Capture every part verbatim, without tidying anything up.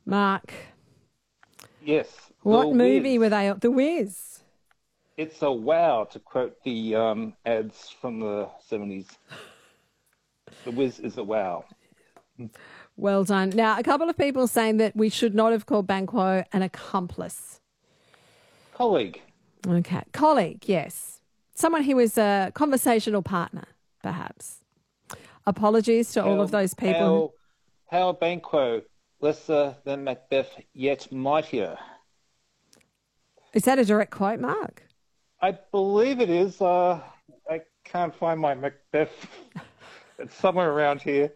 Mark, Yes. what The movie Wiz. were they on? The Wiz. It's a wow, to quote the um, ads from the seventies. The Wiz is a wow. Well done. Now, a couple of people saying that we should not have called Banquo an accomplice. Colleague. Okay. Colleague, yes. Someone who was a conversational partner, perhaps. Apologies to all How, of those people. How, how Banquo, lesser than Macbeth, yet mightier. Is that a direct quote, Mark? I believe it is. Uh, I can't find my Macbeth. It's somewhere around here.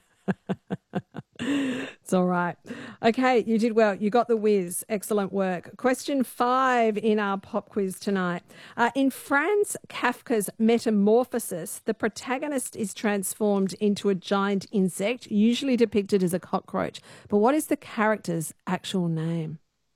It's all right. Okay, you did well. You got the whiz. Excellent work. Question five in our pop quiz tonight. Uh, in Franz Kafka's Metamorphosis, the protagonist is transformed into a giant insect, usually depicted as a cockroach. But what is the character's actual name?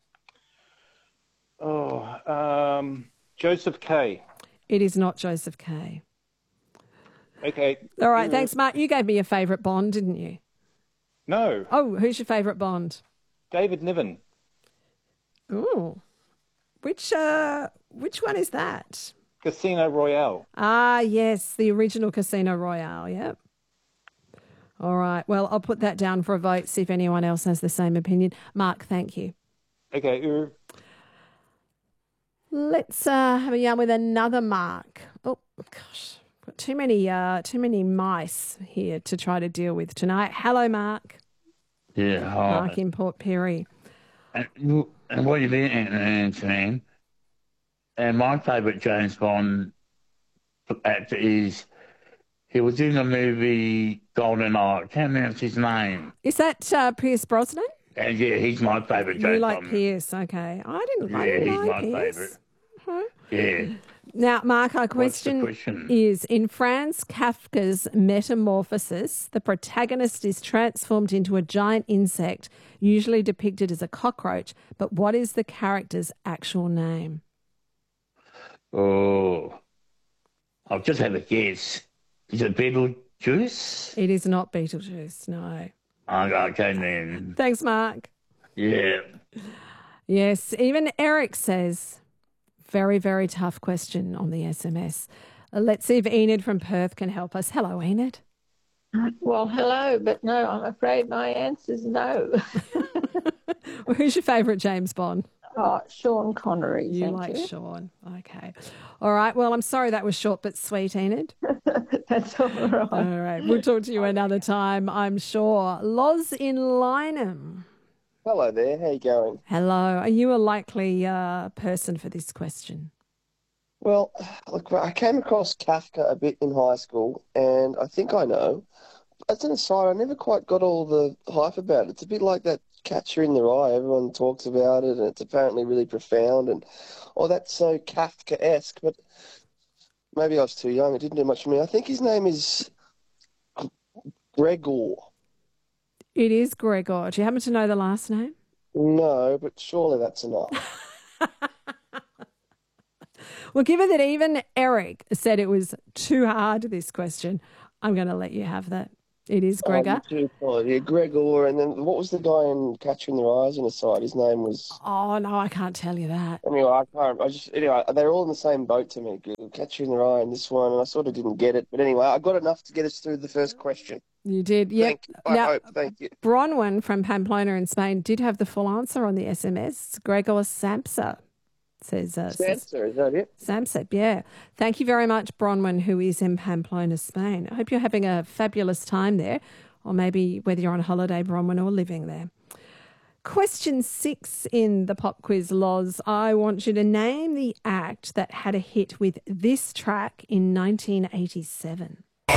Oh, um, Joseph K. It is not Joseph K. Okay. All right, thanks, Mark. You gave me your favourite Bond, didn't you? No. Oh, who's your favourite Bond? David Niven. Oh, which uh, which one is that? Casino Royale. Ah, yes, the original Casino Royale. Yep. All right. Well, I'll put that down for a vote. See if anyone else has the same opinion. Mark, thank you. Okay. Uh, Let's uh, have a yarn with another Mark. Oh gosh, got too many uh, too many mice here to try to deal with tonight. Hello, Mark. Yeah, hi. Mark in Port Perry. And, and what you've been answering, and my favourite James Bond actor is, he was in the movie Golden Eye. I can't remember his name. Is that uh, Pierce Brosnan? And yeah, he's my favourite James You like Bond. Pierce? Okay, I didn't. Yeah, I didn't he's know my Pierce. favourite. Huh? Yeah. Now, Mark, our question, question? is, in Franz Kafka's Metamorphosis, the protagonist is transformed into a giant insect, usually depicted as a cockroach. But what is the character's actual name? Oh, I'll just have a guess. Is it Beetlejuice? It is not Beetlejuice, no. Oh, okay, then. Thanks, Mark. Yeah. Yes, even Eric says, very, very tough question on the S M S. Uh, let's see if Enid from Perth can help us. Hello, Enid. Well, hello, but no, I'm afraid my answer's no. Well, who's your favourite James Bond? Oh, Sean Connery. You thank like you. Sean. Okay. All right. Well, I'm sorry that was short but sweet, Enid. That's all right. All right. We'll talk to you another time, I'm sure. Loz in Lynham. Hello there, how you going? Hello. Are you a likely uh, person for this question? Well, look, I came across Kafka a bit in high school, and I think I know. As an aside, I never quite got all the hype about it. It's a bit like that Catcher in the Rye. Everyone talks about it, and it's apparently really profound, and oh, that's so Kafka-esque, but maybe I was too young. It didn't do much for me. I think his name is Gregor. It is Gregor. Do you happen to know the last name? No, but surely that's enough. Well, given that even Eric said it was too hard, this question, I'm going to let you have that. It is Gregor. Oh, too kind. Yeah, Gregor, and then what was the guy in Catcher in the Rye as an aside? His name was... Oh, no, I can't tell you that. Anyway, I can't. I just anyway, they're all in the same boat to me. Catcher in the Rye and this one, and I sort of didn't get it. But anyway, I got enough to get us through the first question. You did, yeah. Thank you. I now, hope. Thank you. Bronwyn from Pamplona in Spain did have the full answer on the S M S. Gregor Samsa says. Uh, Samsa, is that it? Samsa, yeah. Thank you very much, Bronwyn, who is in Pamplona, Spain. I hope you're having a fabulous time there, or maybe whether you're on holiday, Bronwyn, or living there. Question six in the pop quiz, Loz. I want you to name the act that had a hit with this track in nineteen eighty-seven.